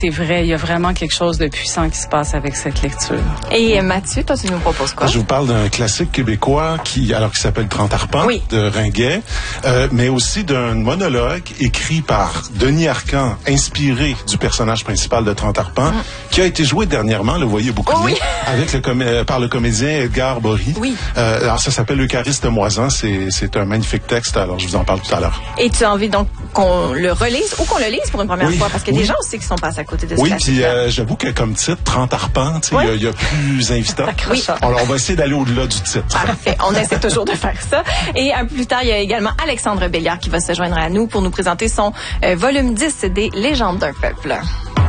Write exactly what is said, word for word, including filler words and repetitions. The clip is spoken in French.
C'est vrai, il y a vraiment quelque chose de puissant qui se passe avec cette lecture. Et Mathieu, toi, tu nous proposes quoi? Je vous parle d'un classique québécois qui, alors, qui s'appelle trente arpents, oui, de Ringuet, euh, mais aussi d'un monologue écrit par Denis Arcand, inspiré du personnage principal de trente arpents, mmh, qui a été joué dernièrement, le voyez beaucoup, oh, bien, oui, avec le com- euh, par le comédien Edgar Bory. Oui. Euh, alors, ça s'appelle L'Eucharisте moisin. C'est, c'est un magnifique texte. Alors, je vous en parle tout à l'heure. Et tu as envie donc qu'on le relise ou qu'on le lise pour une première oui, fois? Parce qu'il y a oui, des gens aussi qui sont passés à côté de ce oui, puis euh, j'avoue que comme titre, trente arpents, il oui, y, y a plus invitant. Oui. Alors, on va essayer d'aller au-delà du titre. Parfait. On essaie toujours de faire ça. Et un peu plus tard, il y a également Alexandre Béliard qui va se joindre à nous pour nous présenter son euh, volume dix des Légendes d'un peuple.